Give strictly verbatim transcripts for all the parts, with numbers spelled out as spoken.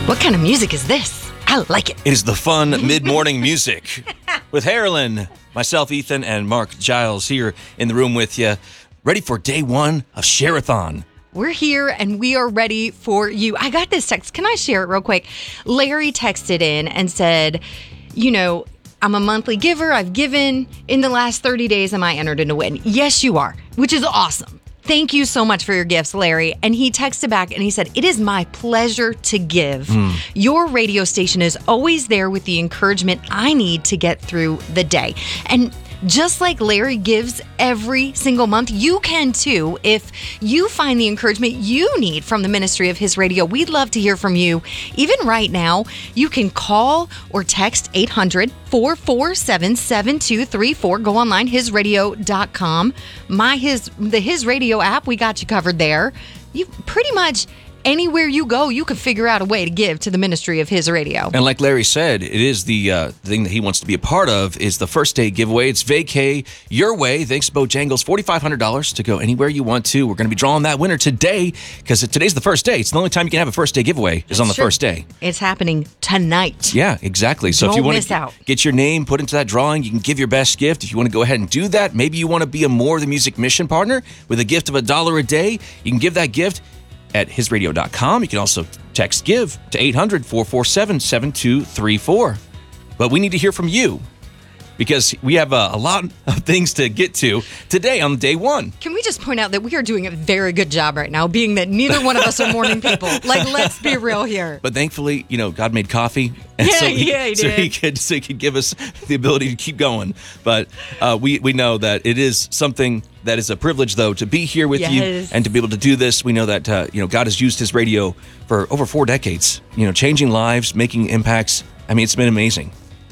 What kind of music is this? I like it. It is the fun mid-morning music with Harlan, myself, Ethan, and Mark Giles here in the room with you, ready for day one of Share-a-thon. We're here and we are ready for you. I got this text. Can I share it real quick? Larry texted in and said, you know, I'm a monthly giver. I've given in the last thirty days. Am I entered in a win? Yes, you are, which is awesome. Thank you so much for your gifts, Larry. And he texted back and he said, it is my pleasure to give. Mm. Your radio station is always there with the encouragement I need to get through the day. And just like Larry gives every single month, you can too. If you find the encouragement you need from the ministry of His Radio, we'd love to hear from you. Even right now, you can call or text eight hundred, four four seven, seven two three four. Go online, his radio dot com. My his the His Radio app, we got you covered there. You pretty much anywhere you go, you can figure out a way to give to the ministry of His Radio. And like Larry said, it is the uh, thing that he wants to be a part of is the first day giveaway. It's Vacay Your Way. Thanks to Bojangles, four thousand five hundred dollars to go anywhere you want to. We're going to be drawing that winner today because today's the first day. It's the only time you can have a first day giveaway is That's on the true. first day. It's happening tonight. Yeah, exactly. So Don't if you want miss to out. get your name put into that drawing, you can give your best gift. If you want to go ahead and do that, maybe you want to be a More the Music mission partner with a gift of a dollar a day. You can give that gift at his radio dot com. You can also text GIVE to eight hundred, four four seven, seven two three four. But we need to hear from you because we have a, a lot of things to get to today on day one. Can we just point out that we are doing a very good job right now, being that neither one of us are morning people. Like, let's be real here. But thankfully, you know, God made coffee. And Yeah, so he, yeah, he so did. he could so he could give us the ability to keep going. But uh, we we know that it is something that is a privilege, though, to be here with Yes. you and to be able to do this. We know that uh, you know God has used His radio for over four decades. You know, changing lives, making impacts. I mean, it's been amazing.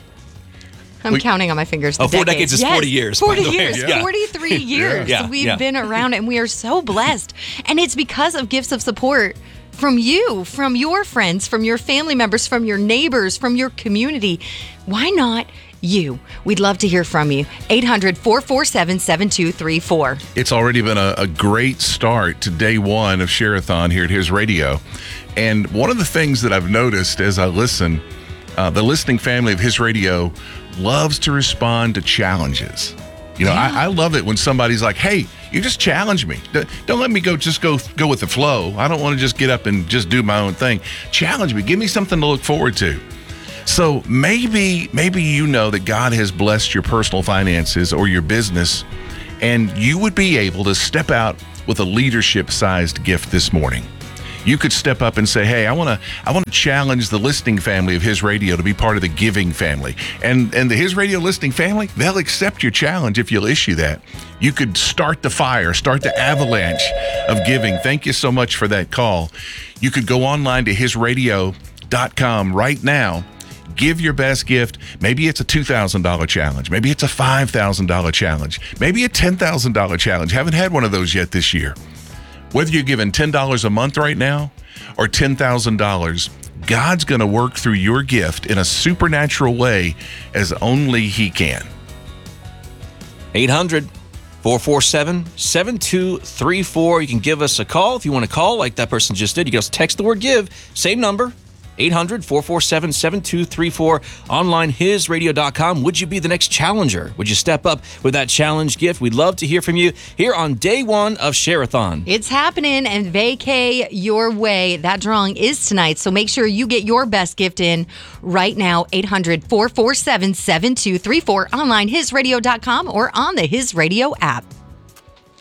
I'm We- counting on my fingers. The Oh, four decades. decades is Yes, forty years, by forty the way. years. Yeah. forty-three years. Yeah, We've yeah. been around and we are so blessed. And it's because of gifts of support from you, from your friends, from your family members, from your neighbors, from your community. Why not you? We'd love to hear from you. eight hundred, four four seven, seven two three four. It's already been a, a great start to day one of Share-a-thon here at His Radio. And one of the things that I've noticed as I listen, uh, the listening family of His Radio loves to respond to challenges. You know, I, I love it when somebody's like, hey, you just challenge me. D- Don't let me go just go go with the flow. I don't want to just get up and just do my own thing. Challenge me. Give me something to look forward to. So maybe maybe you know that God has blessed your personal finances or your business, and you would be able to step out with a leadership-sized gift this morning. You could step up and say, hey, I want to I want to challenge the listening family of His Radio to be part of the giving family. And and the His Radio listening family, they'll accept your challenge if you'll issue that. You could start the fire, start the avalanche of giving. Thank you so much for that call. You could go online to his radio dot com right now. Give your best gift. Maybe it's a two thousand dollars challenge. Maybe it's a five thousand dollars challenge. Maybe a ten thousand dollars challenge. Haven't had one of those yet this year. Whether you're giving ten dollars a month right now or ten thousand dollars, God's going to work through your gift in a supernatural way as only He can. eight hundred, four four seven, seven two three four. You can give us a call if you want to call like that person just did. You can just text the word GIVE, same number, eight hundred, four four seven, seven two three four. Online, his radio dot com. Would you be the next challenger? Would you step up with that challenge gift? We'd love to hear from you here on day one of Share-a-thon. It's happening, and Vacay Your Way. That drawing is tonight, so make sure you get your best gift in right now. eight hundred, four four seven, seven two three four. Online, his radio dot com or on the His Radio app.